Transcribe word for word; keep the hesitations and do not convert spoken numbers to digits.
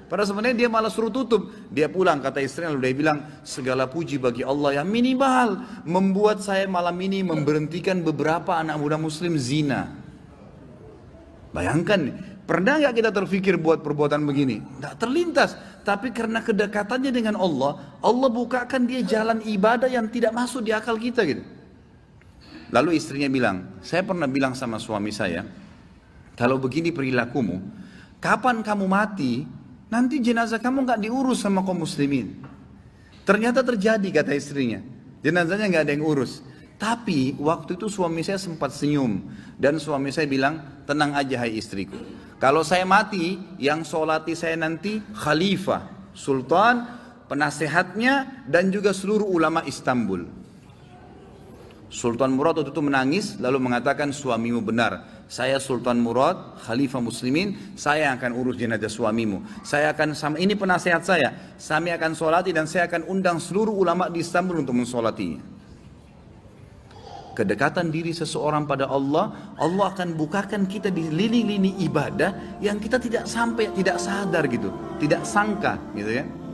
Padahal sebenarnya dia malah suruh tutup. Dia pulang, kata istrinya, lalu dia bilang, segala puji bagi Allah yang minimal membuat saya malam ini memberhentikan beberapa anak muda muslim zina. Bayangkan, pernah nggak kita terfikir buat perbuatan begini? Nggak terlintas. Tapi karena kedekatannya dengan Allah, Allah bukakan dia jalan ibadah yang tidak masuk di akal kita gitu. Lalu istrinya bilang, saya pernah bilang sama suami saya, kalau begini perilakumu, kapan kamu mati, nanti jenazah kamu nggak diurus sama kaum muslimin. Ternyata terjadi, kata istrinya, jenazahnya nggak ada yang urus. Tapi waktu itu suami saya sempat senyum, dan suami saya bilang, tenang aja hai istriku, kalau saya mati, yang solati saya nanti khalifah, sultan, penasehatnya, dan juga seluruh ulama Istanbul. Sultan Murad waktu itu menangis lalu mengatakan, suamimu benar, saya Sultan Murad, khalifah muslimin, saya akan urus jenazah suamimu, saya akan, sama ini penasehat saya, saya akan solati dan saya akan undang seluruh ulama di Istanbul untuk mensolatinya. Kedekatan diri seseorang pada Allah, Allah akan bukakan kita di lini-lini ibadah yang kita tidak sampai, tidak sadar gitu, tidak sangka gitu ya.